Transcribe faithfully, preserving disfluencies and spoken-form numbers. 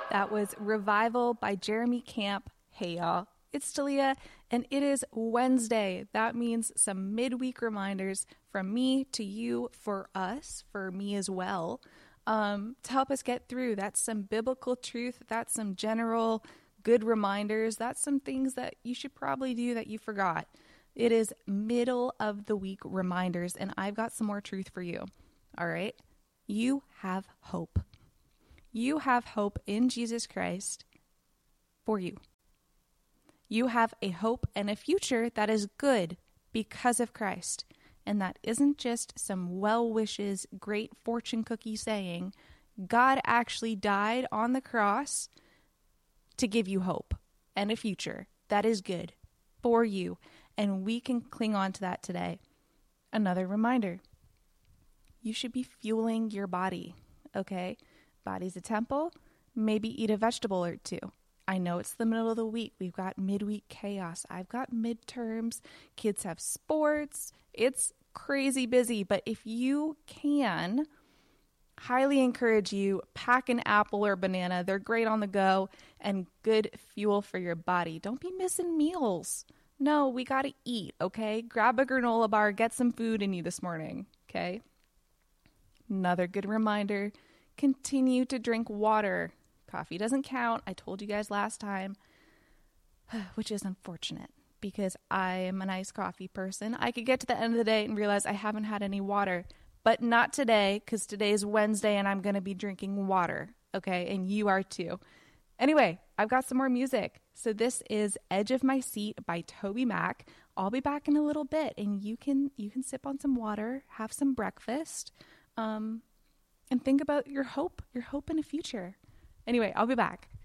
That was Revival by Jeremy Camp. Hey, y'all. It's Talia, and it is Wednesday. That means some midweek reminders from me to you, for us, for me as well, um, to help us get through. That's some biblical truth. That's some general good reminders. That's some things that you should probably do that you forgot. It is middle of the week reminders, and I've got some more truth for you. All right? You have hope. You have hope in Jesus Christ for you. You have a hope and a future that is good because of Christ. And that isn't just some well wishes, great fortune cookie saying. God actually died on the cross to give you hope and a future that is good for you. And we can cling on to that today. Another reminder, you should be fueling your body, okay? Body's a temple. Maybe eat a vegetable or two. I know it's the middle of the week. We've got midweek chaos. I've got midterms. Kids have sports. It's crazy busy. But if you can, highly encourage you, pack an apple or banana. They're great on the go and good fuel for your body. Don't be missing meals. No, we got to eat, okay? Grab a granola bar. Get some food in you this morning, okay? Another good reminder, continue to drink water. Coffee doesn't count. I told you guys last time, which is unfortunate because I am an iced coffee person. I could get to the end of the day and realize I haven't had any water, but not today because today is Wednesday and I'm going to be drinking water, okay? And you are too. Anyway, I've got some more music. So this is Edge of My Seat by Toby Mac. I'll be back in a little bit and you can you can sip on some water, have some breakfast, um, and think about your hope, your hope in the future. Anyway, I'll be back.